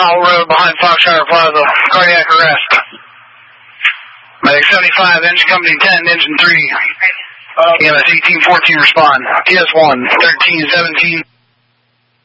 Howell Road behind Foxtrot Plaza. Cardiac arrest. Medic 75, engine company 10, engine 3. EMS 1814 respond. TS1, 1317.